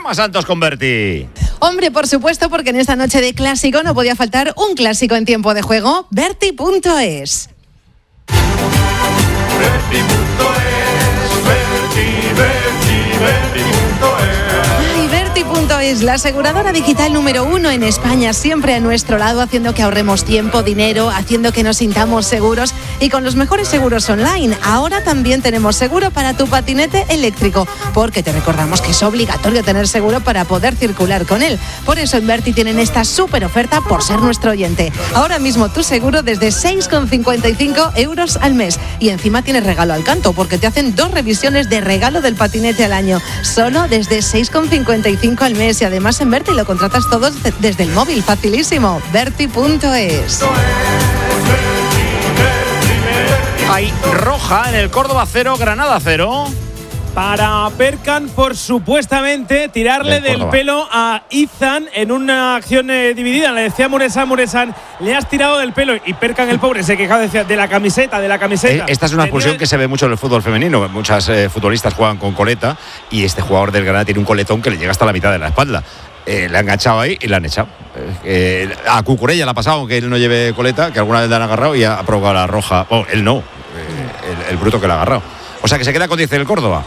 Gemma Santos con Berti. Hombre, por supuesto, porque en esta noche de clásico no podía faltar un clásico en tiempo de juego. Berti.es. Berti.es, la aseguradora digital número 1 en España, siempre a nuestro lado, haciendo que ahorremos tiempo, dinero, haciendo que nos sintamos seguros y con los mejores seguros online. Ahora también tenemos seguro para tu patinete eléctrico, porque te recordamos que es obligatorio tener seguro para poder circular con él. Por eso en Berti tienen esta súper oferta por ser nuestro oyente. Ahora mismo tu seguro desde 6,55 euros al mes. Y encima tienes regalo al canto, porque te hacen 2 revisiones de regalo del patinete al año. Solo desde 6,55 al mes. Y además en Berti lo contratas todo desde el móvil. Facilísimo. Berti.es. Hay roja en el Córdoba 0, Granada 0. Para Perkan por supuestamente tirarle del pelo a Izan en una acción dividida. Le decía Muresan, le has tirado del pelo. Y Perkan, el pobre, se quejaba, decía, de la camiseta. Esta es una expulsión que se ve mucho en el fútbol femenino. Muchas futbolistas juegan con coleta y este jugador del Granada tiene un coletón que le llega hasta la mitad de la espalda. Le han enganchado ahí y le han echado. A Cucurella le ha pasado, aunque él no lleve coleta, que alguna vez le han agarrado y ha provocado la roja. Él no, el bruto que le ha agarrado. O sea que se queda con 10 el Córdoba.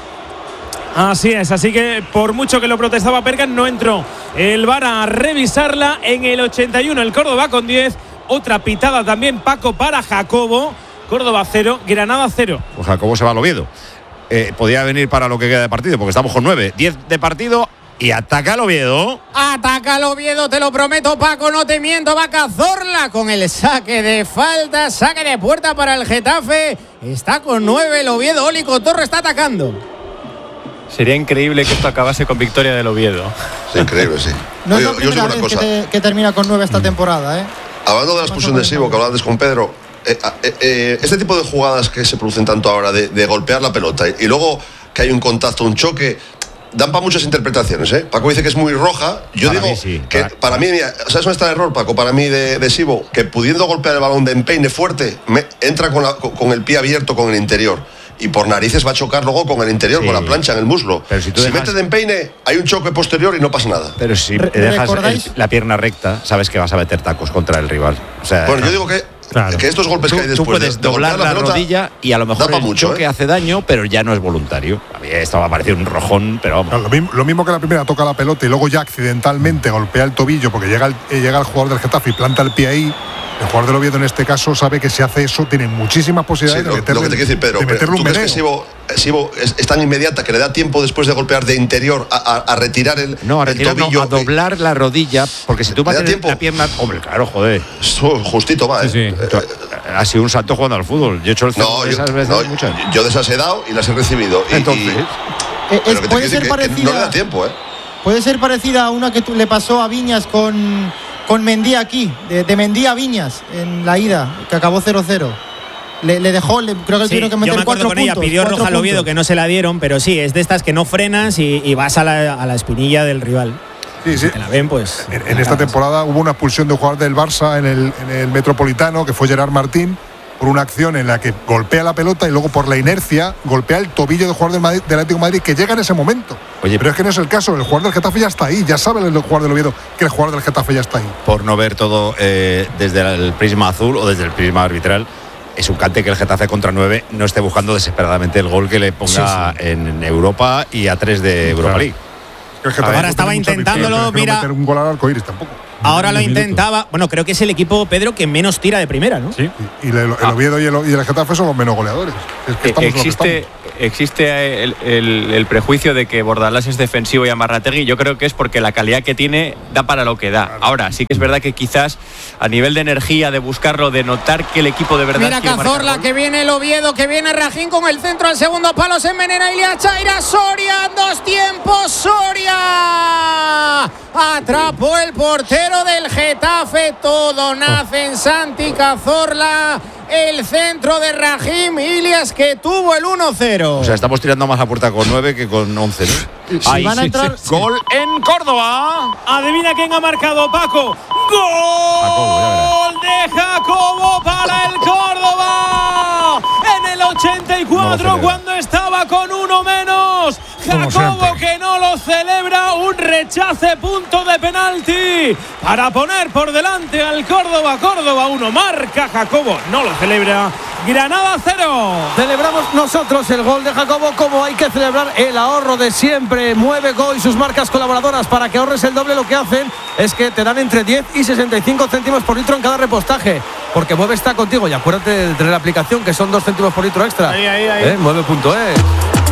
Así es, así que por mucho que lo protestaba Perkan, no entró el VAR a revisarla. En el 81 el Córdoba con 10. Otra pitada también, Paco, para Jacobo. Córdoba 0, Granada 0. Pues Jacobo se va al Oviedo. Podía venir para lo que queda de partido, porque estamos con 9. 10 de partido y ataca al Oviedo. Ataca al Oviedo, te lo prometo, Paco, no te miento. Va Cazorla con el saque de falta, saque de puerta para el Getafe. Está con 9 el Oviedo. Oli Cotorro está atacando. Sería increíble que esto acabase con victoria del Oviedo. Sí, increíble, sí. No es la primera vez que termina con 9 esta temporada, ¿eh? Hablando de la expulsión de Sibo, que hablaba antes con Pedro, este tipo de jugadas que se producen tanto ahora, de golpear la pelota y luego que hay un contacto, un choque, dan para muchas interpretaciones, ¿eh? Paco dice que es muy roja. Yo digo que para mí, ¿sabes dónde está el error, Paco? Para mí de Sibo, que pudiendo golpear el balón de empeine fuerte, entra con el pie abierto con el interior. Y por narices va a chocar luego con el interior, con la plancha en el muslo. Pero si metes de empeine, hay un choque posterior y no pasa nada. Pero si dejas la pierna recta, sabes que vas a meter tacos contra el rival. O sea, bueno, yo digo que estos golpes que hay después tú puedes doblar la rodilla y a lo mejor el choque hace daño, pero ya no es voluntario. A mí esto va a parecer un rojón, pero vamos. Lo mismo que la primera toca la pelota y luego ya accidentalmente golpea el tobillo porque llega el jugador del Getafe y planta el pie ahí. El jugador del Oviedo en este caso sabe que si hace eso tiene muchísimas posibilidades de meterle, lo que te quiero decir, Pedro, ¿tú crees que Sibo es tan inmediata que le da tiempo después de golpear de interior a retirar el tobillo? A doblar la rodilla, porque si tú mantienes la pierna… Hombre, claro, joder. Justito va, ¿eh? Sí. Ha sido un salto jugando al fútbol. Yo he hecho el esas veces muchas. Yo de esas he dado y las he recibido. Entonces… puede ser parecida… No le da tiempo, ¿eh? Puede ser parecida a una que le pasó a Viñas con Mendy aquí, de Mendy a Viñas en la ida, que acabó 0-0. Le dejó, creo que tuvieron que meter 4 puntos. Ella pidió roja al Oviedo, que no se la dieron, pero sí, es de estas que no frenas y vas a la espinilla del rival. Sí. Si te la ven, pues… En esta temporada hubo una expulsión de un jugador del Barça en el Metropolitano, que fue Gerard Martín, por una acción en la que golpea la pelota y luego por la inercia golpea el tobillo del jugador del Atlético de Madrid, que llega en ese momento. Pero es que no es el caso, el jugador del Getafe ya está ahí, ya sabe el jugador del Oviedo que el jugador del Getafe ya está ahí. Por no ver todo desde el prisma azul o desde el prisma arbitral, es un cante que el Getafe contra 9 no esté buscando desesperadamente el gol que le ponga en Europa y a 3 de Europa League. Ahora estaba intentándolo, mira… No meter un gol al arco iris tampoco. Ahora lo intentaba. Bueno, creo que es el equipo, Pedro, que menos tira de primera, ¿no? Sí. Y el Oviedo y el Getafe son los menos goleadores. Es que existe el prejuicio de que Bordalás es defensivo y Amarrategui. Yo creo que es porque la calidad que tiene da para lo que da. Claro. Ahora, sí que es verdad que quizás a nivel de energía, de buscarlo, de notar que el equipo de verdad… Mira Cazorla, que viene el Oviedo, que viene Rajín con el centro al segundo palo, se envenena Ilia Chaira, Soria, 2 tiempos, Soria. Atrapó el portero del Getafe, todo nace en Santi Cazorla. El centro de Raheem Ilias, que tuvo el 1-0. O sea, estamos tirando más a puerta con 9 que con 11, ¿no? Si van a entrar… Gol en Córdoba. Adivina quién ha marcado, Paco. ¡Gol de Jacobo para el Córdoba! En el 84, cuando estaba con 1 menos, Jacobo que no lo celebra, un rechace, punto de penalti para poner por delante al Córdoba. Córdoba 1, marca Jacobo, no lo celebra. Granada 0. Celebramos nosotros el gol de Jacobo como hay que celebrar el ahorro de siempre. Mueve Go y sus marcas colaboradoras para que ahorres el doble. Lo que hacen es que te dan entre 10 y 65 céntimos por litro en cada repostaje, porque Mueve está contigo. Y acuérdate de tener la aplicación, que son 2 céntimos por litro extra. Ahí. Mueve.es.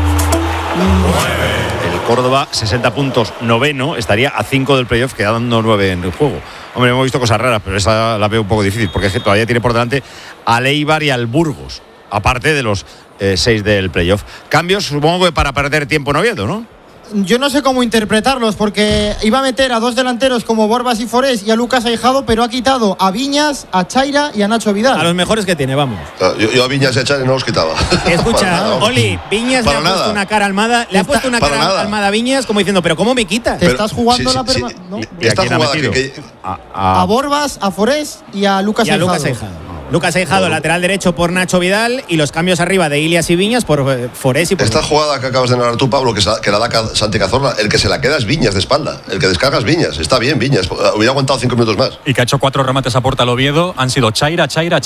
El Córdoba, 60 puntos, noveno, estaría a 5 del playoff, quedando 9 en el juego. Hombre, hemos visto cosas raras, pero esa la veo un poco difícil, porque es que todavía tiene por delante al Eibar y al Burgos, aparte de los 6 del playoff. Cambios, supongo que para perder tiempo en Oviedo, ¿no? Yo no sé cómo interpretarlos, porque iba a meter a 2 delanteros como Borbas y Forés y a Lucas Aijado, pero ha quitado a Viñas, a Chaira y a Nacho Vidal. A los mejores que tiene, vamos. Yo a Viñas y a Chaira no los quitaba. Escucha, Oli, Viñas le ha puesto una cara Almada, a Viñas como diciendo, pero ¿cómo me quitas? Te estás jugando la permanencia. ¿No? ¿Y a quién ha metido? A Borbas, a Forés y a Lucas Aijado. Lucas Aijado, lateral derecho por Nacho Vidal, y los cambios arriba de Ilias y Viñas por Forés y por... Esta jugada que acabas de narrar tú, Pablo, que la da Santi Cazorla, el que se la queda es Viñas de espalda, el que descarga es Viñas. Está bien Viñas, hubiera aguantado 5 minutos más. Y que ha hecho 4 remates a puerta al Oviedo, han sido Chaira.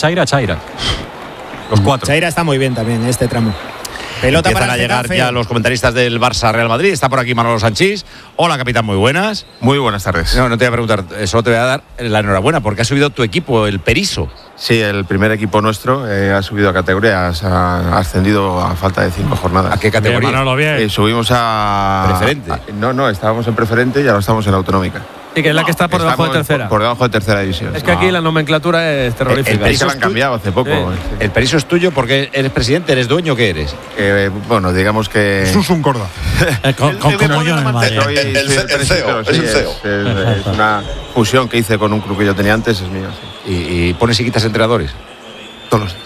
Los 4. Chaira está muy bien también en este tramo. Pelota Empiezan para a llegar Getafe. ya los comentaristas del Barça Real Madrid. Está por aquí Manolo Sanchís. Hola, capitán, muy buenas. Muy buenas tardes. No te voy a preguntar, solo te voy a dar la enhorabuena porque ha subido tu equipo, el Periso. Sí, el primer equipo nuestro ha subido a categorías, ha ascendido a falta de 5 jornadas. ¿A qué categoría? Bien, Manolo, bien. Subimos a... ¿Preferente? No, estábamos en preferente y ahora estamos en autonómica. Y que es la que está por debajo de tercera. Por debajo de tercera división. Es que aquí la nomenclatura es terrorífica. Es que la han cambiado hace poco. El Periso es tuyo porque eres presidente, eres dueño, ¿qué eres? Bueno, digamos que... Susun Corda. Como yo en el Madrid. El CEO, es el CEO. Es una fusión que hice con un club que yo tenía antes, es mío. Sí. Y pones y quitas entrenadores. Todos los días.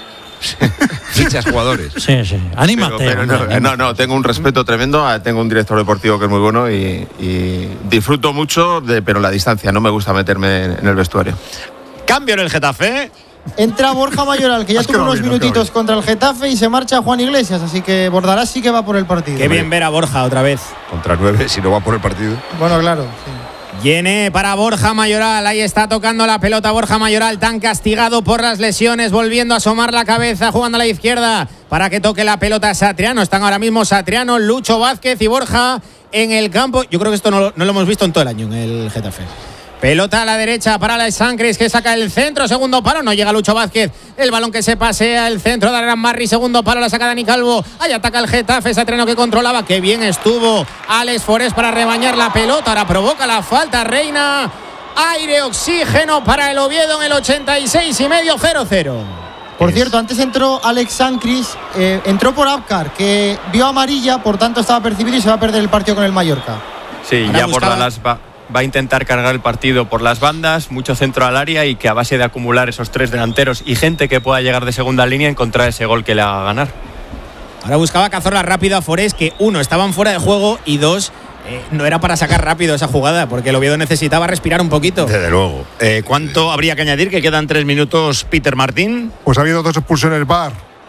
Fichas jugadores. Sí. Anímate. Pero no, tengo un respeto tremendo. Tengo un director deportivo que es muy bueno y disfruto mucho, pero la distancia. No me gusta meterme en el vestuario. Cambio en el Getafe. Entra Borja Mayoral, que ya tuvo unos minutitos contra el Getafe, y se marcha Juan Iglesias, así que Bordalás sí que va por el partido. Qué bien ver a Borja otra vez. Contra 9, si no va por el partido. Bueno, claro, sí. Llene para Borja Mayoral, ahí está tocando la pelota Borja Mayoral, tan castigado por las lesiones, volviendo a asomar la cabeza, jugando a la izquierda para que toque la pelota Satriano. Están ahora mismo Satriano, Lucho Vázquez y Borja en el campo. Yo creo que esto no lo hemos visto en todo el año en el Getafe. Pelota a la derecha para la Sancris, que saca el centro, segundo palo, no llega Lucho Vázquez, el balón que se pasea, el centro de Aran Marri, segundo palo, la saca Dani Calvo, ahí ataca el Getafe, Satriano que controlaba, que bien estuvo Alex Forés para rebañar la pelota, ahora provoca la falta, Reina, aire, oxígeno para el Oviedo en el 86,5, 0-0. Por cierto, antes entró Alex Sancris, entró por Abkar, que vio amarilla, por tanto estaba percibido y se va a perder el partido con el Mallorca. Sí, ya Bordalás va a intentar cargar el partido por las bandas, mucho centro al área, y que a base de acumular esos 3 delanteros y gente que pueda llegar de segunda línea, encontrar ese gol que le haga ganar. Ahora buscaba Cazorla rápido a Forés, que 1, estaban fuera de juego, y 2, no era para sacar rápido esa jugada, porque el Oviedo necesitaba respirar un poquito. Desde luego. ¿Cuánto habría que añadir? Que quedan 3 minutos, Peter Martín. Pues ha habido 2 expulsiones VAR.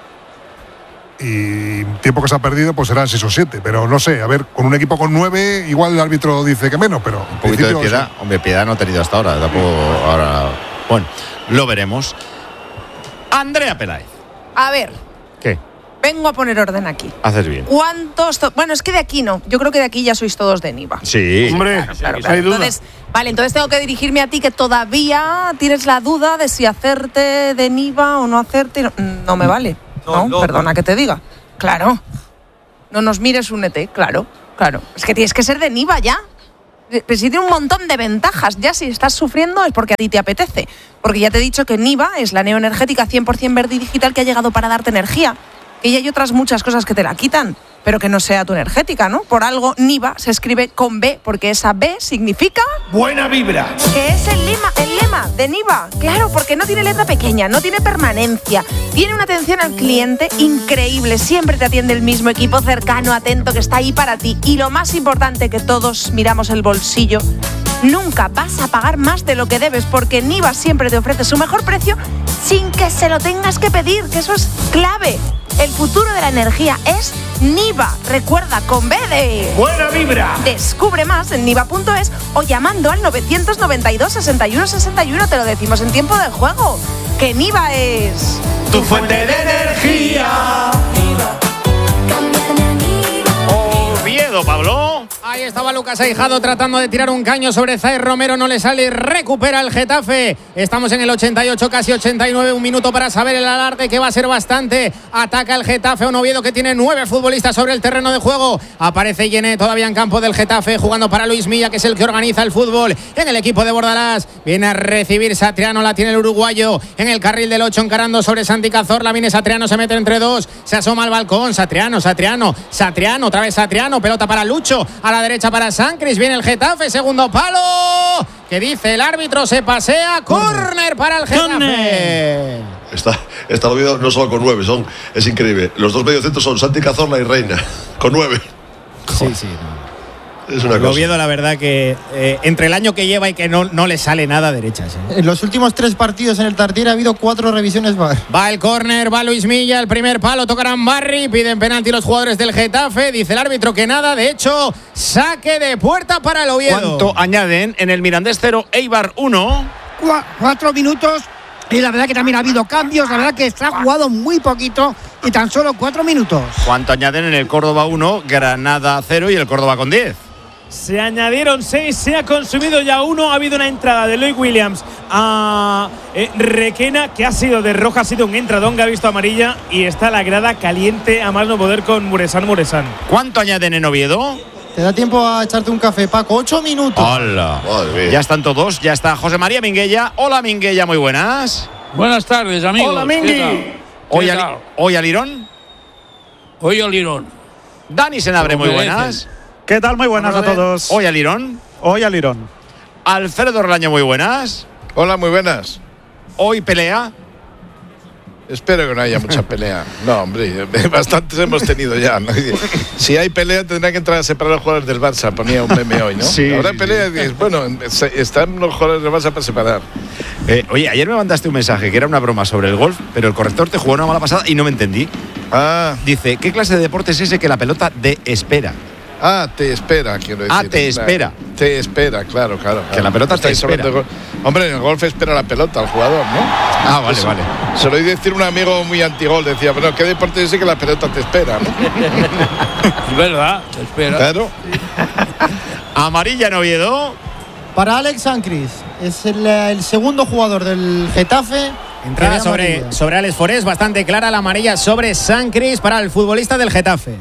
Y tiempo que se ha perdido, pues serán 6 o 7. Pero no sé, a ver, con un equipo con 9, igual el árbitro dice que menos, pero. Un poquito de piedad. Sí. Hombre, piedad no ha tenido hasta ahora. Tampoco ahora. Bueno, lo veremos. Andrea Peláez. A ver. ¿Qué? Vengo a poner orden aquí. Haces bien. ¿Cuántos? Bueno, es que de aquí no. Yo creo que de aquí ya sois todos de Niva. Sí. Hombre, claro. hay duda. Entonces tengo que dirigirme a ti, que todavía tienes la duda de si hacerte de Niva o no hacerte. No me vale. No, perdona que te diga. Claro. No nos mires, únete. Claro. Es que tienes que ser de Niva ya. Pero si tiene un montón de ventajas. Ya si estás sufriendo es porque a ti te apetece. Porque ya te he dicho que Niva es la neoenergética 100% verde y digital que ha llegado para darte energía. Que ya hay otras muchas cosas que te la quitan, pero que no sea tu energética, ¿no? Por algo Niva se escribe con B, porque esa B significa... ¡buena vibra! Que es el lema de Niva. Claro, porque no tiene letra pequeña, no tiene permanencia, tiene una atención al cliente increíble, siempre te atiende el mismo equipo cercano, atento, que está ahí para ti. Y lo más importante, que todos miramos el bolsillo, nunca vas a pagar más de lo que debes, porque Niva siempre te ofrece su mejor precio sin que se lo tengas que pedir, que eso es clave. El futuro de la energía es Niva, recuerda, con B de ¡buena vibra! Descubre más en niva.es o llamando al 992 61 61. Te lo decimos en tiempo de juego. Que Niva es tu fuente de energía. Oviedo, Pablo. Ahí estaba Lucas Aijado tratando de tirar un caño sobre Zaire Romero, no le sale y recupera el Getafe. Estamos en el 88, casi 89, un minuto para saber el alarde, que va a ser bastante. Ataca el Getafe, un Oviedo que tiene 9 futbolistas sobre el terreno de juego. Aparece Yené todavía en campo del Getafe, jugando para Luis Milla, que es el que organiza el fútbol en el equipo de Bordalás. Viene a recibir Satriano, la tiene el uruguayo en el carril del 8, encarando sobre Santi Cazorla. Viene Satriano, se mete entre dos, se asoma al balcón. Satriano, otra vez Satriano, pelota para Lucho, a la derecha para Sancris, viene el Getafe, segundo palo, que dice el árbitro, se pasea, córner para el Getafe. Está el Oviedo no solo con 9, es increíble. Los dos mediocentros son Santi Cazorla y Reina, con 9. Sí. Es una el cosa. Oviedo, la verdad que entre el año que lleva y que no le sale nada a derechas. En los últimos 3 partidos en el Tartiere ha habido 4 revisiones VAR. Va el córner, va Luis Milla, el primer palo, tocarán Barry, piden penalti los jugadores del Getafe, dice el árbitro que nada, de hecho, saque de puerta para el Oviedo. ¿Cuánto añaden en el Mirandés 0, Eibar 1? 4 minutos. Y la verdad que también ha habido cambios, la verdad que se ha jugado muy poquito y tan solo 4 minutos. ¿Cuánto añaden en el Córdoba 1, Granada 0 y el Córdoba con 10? Se añadieron 6, se ha consumido ya 1. Ha habido una entrada de Loic Williams a Requena, que ha sido de roja, ha sido un entradón que ha visto amarilla, y está la grada caliente a más no poder con Muresan. ¿Cuánto añaden en Oviedo? Te da tiempo a echarte un café, Paco. 8 minutos. Hola. Ya están todos, ya está José María Minguella. Hola, Minguella, muy buenas. Buenas tardes, amigos. Hola, Mingui. Hoy Alirón. Hoy Alirón. Dani Senabre, muy buenas. ¿Qué tal? Muy buenas a todos. Hoy Alirón. Hoy Alirón. Alfredo Orlaño, muy buenas. Hola, muy buenas. Hoy pelea. Espero que no haya mucha pelea. No, hombre, bastantes hemos tenido ya, ¿no? Si hay pelea tendrán que entrar a separar a los jugadores del Barça, ponía un meme hoy, ¿no? Sí. Ahora pelea y dices, bueno, están los jugadores del Barça para separar. Oye, ayer me mandaste un mensaje que era una broma sobre el golf, pero el corrector te jugó una mala pasada y no me entendí. Dice, ¿qué clase de deporte es ese que la pelota te espera? Te espera, quiero decir. Te espera. Te espera, claro. Que la pelota te espera. Hombre, en el golf espera la pelota al jugador, ¿no? Vale. Se lo oí decir un amigo muy antigol, decía, pero ¿qué deporte es ese que la pelota te espera, no? Es verdad, te espera. Claro. Amarilla en Oviedo. Para Alex Sancris, es el segundo jugador del Getafe. Entrada sobre Alex Forés, bastante clara la amarilla sobre Sancris para el futbolista del Getafe.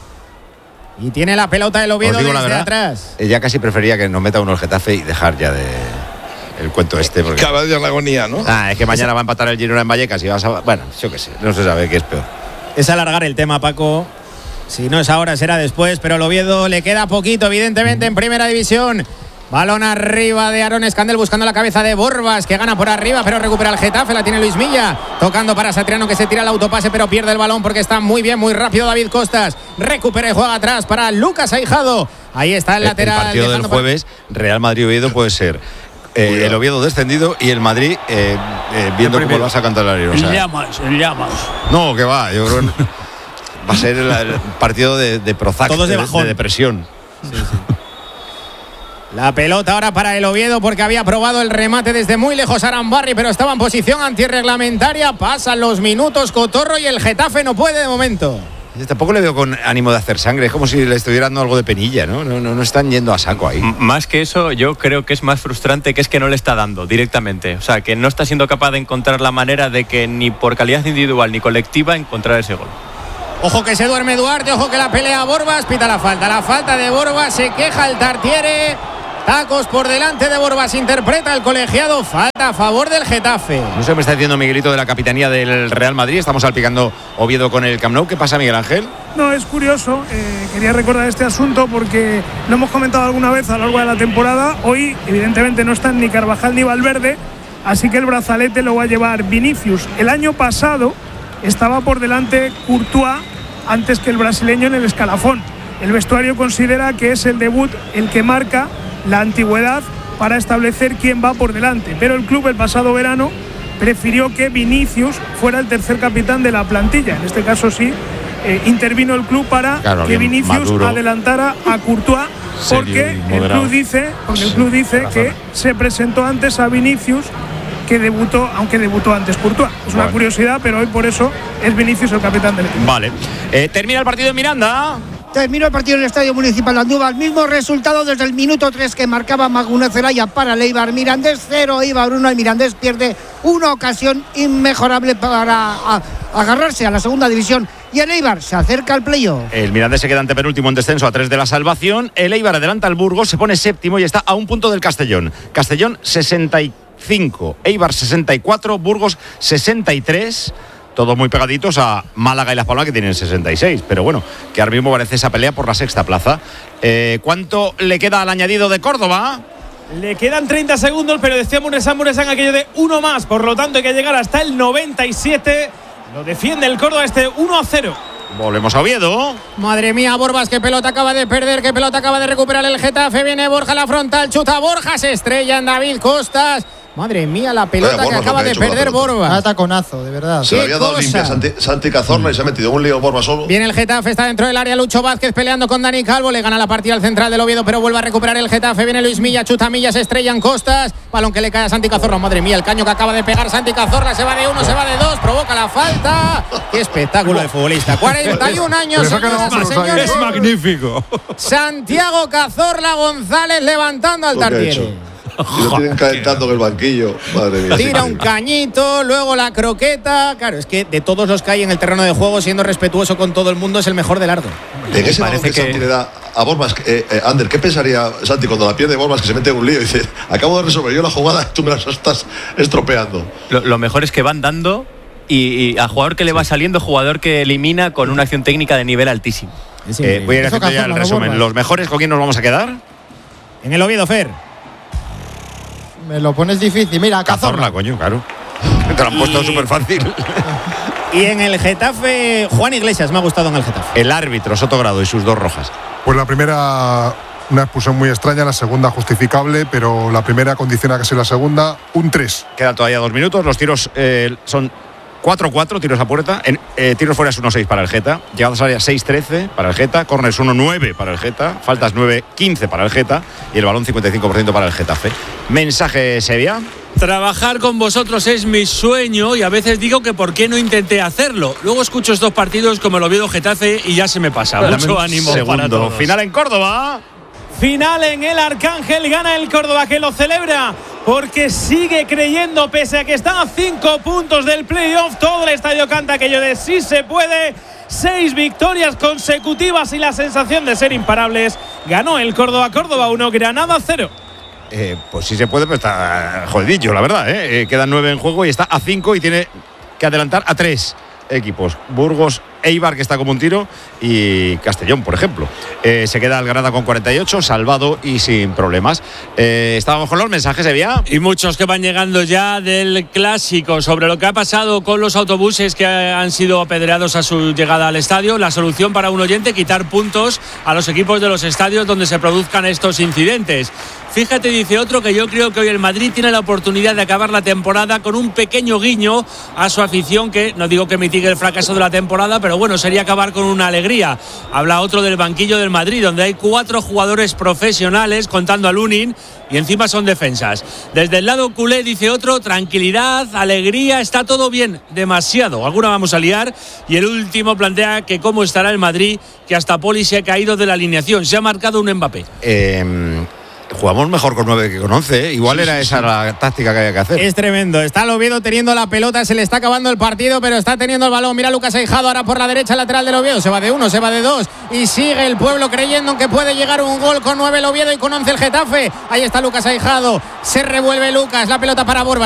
Y tiene la pelota del Oviedo desde atrás. Ya casi prefería que nos meta uno el Getafe y dejar ya de el cuento este. Porque... Cada día la agonía, ¿no? Es que mañana va a empatar el Girona en Vallecas y vas a... Bueno, yo qué sé, no se sabe qué es peor. Es alargar el tema, Paco. Si no es ahora, será después, pero el Oviedo le queda poquito, evidentemente, en primera división. Balón arriba de Aaron Escandel buscando la cabeza de Borbas, que gana por arriba, pero recupera el Getafe, la tiene Luis Milla, tocando para Satriano, que se tira el autopase, pero pierde el balón porque está muy bien, muy rápido David Costas. Recupera y juega atrás para Lucas Aijado. Ahí está el lateral. El partido del jueves, Real Madrid-Oviedo puede ser el Oviedo descendido y el Madrid viendo cómo lo vas a cantar el En llamas. No, que va, yo creo que va a ser el partido de Prozac, todos de bajón, de depresión. Sí. La pelota ahora para el Oviedo porque había probado el remate desde muy lejos Arambarri, pero estaba en posición antirreglamentaria. Pasan los minutos, Cotorro, y el Getafe no puede de momento. Tampoco le veo con ánimo de hacer sangre, es como si le estuviera dando algo de penilla, ¿no? No están yendo a saco ahí. Más que eso, yo creo que es más frustrante que es que no le está dando directamente. O sea, que no está siendo capaz de encontrar la manera de que ni por calidad individual ni colectiva encontrar ese gol. Ojo que se duerme Duarte, ojo que la pelea Borbas, pita la falta de Borbas, se queja el Tartiere. Tacos por delante de Borbas, interpreta el colegiado, falta a favor del Getafe. No sé qué me está diciendo Miguelito de la capitanía del Real Madrid. Estamos salpicando Oviedo con el Camp Nou. ¿Qué pasa, Miguel Ángel? No, es curioso, quería recordar este asunto porque lo hemos comentado alguna vez a lo largo de la temporada. Hoy evidentemente no están ni Carvajal ni Valverde, así que el brazalete lo va a llevar Vinicius. El año pasado estaba por delante Courtois antes que el brasileño en el escalafón. El vestuario considera que es el debut el que marca la antigüedad para establecer quién va por delante, pero el club el pasado verano prefirió que Vinicius fuera el tercer capitán de la plantilla. En este caso sí, intervino el club para que Vinicius maduro, adelantara a Courtois, porque el club dice que se presentó antes a Vinicius, que debutó, aunque debutó antes Courtois. Es una curiosidad, pero hoy por eso es Vinicius el capitán del equipo. Vale. Termina el partido en Miranda. Terminó el partido en el Estadio Municipal de Andújar. Mismo resultado desde el minuto 3 que marcaba Magunez Zelaya para el Eibar. Mirandés 0, Eibar 1. El Mirandés pierde una ocasión inmejorable para agarrarse a la segunda división. Y el Eibar se acerca al playoff. El Mirandés se queda antepenúltimo en descenso a 3 de la salvación. El Eibar adelanta al Burgos, se pone séptimo y está a un punto del Castellón. Castellón 65, Eibar 64, Burgos 63. Todos muy pegaditos a Málaga y Las Palmas, que tienen 66. Pero bueno, que ahora mismo parece esa pelea por la sexta plaza. ¿Cuánto le queda al añadido de Córdoba? Le quedan 30 segundos, pero decía Muresan aquello de uno más. Por lo tanto, hay que llegar hasta el 97. Lo defiende el Córdoba 1-0. Volvemos a Oviedo. Madre mía, Borbas, qué pelota acaba de perder, qué pelota acaba de recuperar el Getafe. Viene Borja a la frontal, chuta Borja, se estrella en David Costas. Madre mía, la pelota que acaba de perder Borbas. Taconazo, de verdad. Se le había dado limpia Santi Cazorla y se ha metido un lío Borbas solo. Viene el Getafe, está dentro del área Lucho Vázquez peleando con Dani Calvo. Le gana la partida al central del Oviedo, pero vuelve a recuperar el Getafe. Viene Luis Milla, chuta Milla, se estrella en Costas. Balón que le cae a Santi Cazorla. Madre mía, el caño que acaba de pegar Santi Cazorla. Se va de 1, se va de 2, provoca la falta. Qué espectáculo de futbolista. 41 años, señores. Es magnífico. Santiago Cazorla González levantando al Tartiere. Y lo tienen calentando en el banquillo. Madre mía. Tira un cañito, luego la croqueta. Claro, es que de todos los que hay en el terreno de juego, siendo respetuoso con todo el mundo, es el mejor de largo. En ese balón que Santi le da a Borbas, Ander, ¿qué pensaría Santi cuando la pierde Borbas, que se mete en un lío y dice: acabo de resolver yo la jugada, tú me la estás estropeando? Lo mejor es que van dando y a jugador que le va saliendo, jugador que elimina con una acción técnica de nivel altísimo. Voy a ir haciendo ya el resumen. ¿Los mejores con quién nos vamos a quedar? En el Oviedo, Fer. Me lo pones difícil. Mira, Cazorla, coño, claro. Te lo han puesto súper fácil. Y en el Getafe, Juan Iglesias me ha gustado en el Getafe. El árbitro, Soto Grado, y sus 2 rojas. Pues la primera, una expulsión muy extraña, la segunda justificable, pero la primera condiciona casi la segunda, un 3. Quedan todavía 2 minutos, los tiros son 4-4, tiros a puerta, tiros fuera es 1-6 para el Geta, llegadas a área 6-13 para el Geta, corners 1-9 para el Geta, faltas 9-15 para el Geta y el balón 55% para el Getafe. Mensaje, Sevilla. Trabajar con vosotros es mi sueño y a veces digo que por qué no intenté hacerlo. Luego escucho estos partidos como el Oviedo Getafe y ya se me pasa. Mucho ánimo para todos. Final en Córdoba. Final en el Arcángel, gana el Córdoba, que lo celebra porque sigue creyendo, pese a que está a 5 puntos del playoff. Todo el estadio canta aquello de sí se puede. 6 victorias consecutivas y la sensación de ser imparables. Ganó el Córdoba, Córdoba 1, Granada 0. Pues sí se puede, pero está jodidillo, la verdad. Quedan 9 en juego y está a 5 y tiene que adelantar a 3 equipos. Burgos, Eibar, que está como un tiro, y Castellón, por ejemplo. Se queda el Granada con 48, salvado y sin problemas. Estábamos con los mensajes, Sevilla. Y muchos que van llegando ya del clásico sobre lo que ha pasado con los autobuses que han sido apedreados a su llegada al estadio. La solución para un oyente: quitar puntos a los equipos de los estadios donde se produzcan estos incidentes. Fíjate, dice otro, que yo creo que hoy el Madrid tiene la oportunidad de acabar la temporada con un pequeño guiño a su afición, que no digo que mitigue el fracaso de la temporada, pero bueno, sería acabar con una alegría. Habla otro del banquillo del Madrid, donde hay 4 jugadores profesionales, contando a Lunin, y encima son defensas. Desde el lado culé, dice otro, tranquilidad, alegría, está todo bien, demasiado. Alguna vamos a liar. Y el último plantea que cómo estará el Madrid, que hasta Poli se ha caído de la alineación, se ha marcado un Mbappé. Jugamos mejor con 9 que con 11. Igual era esa la táctica que había que hacer. Es tremendo. Está el Oviedo teniendo la pelota. Se le está acabando el partido, pero está teniendo el balón. Mira Lucas Aijado ahora por la derecha, lateral del Oviedo. Se va de 1, se va de 2. Y sigue el pueblo creyendo en que puede llegar un gol con 9 el Oviedo y con 11 el Getafe. Ahí está Lucas Aijado. Se revuelve Lucas. La pelota para Borbas.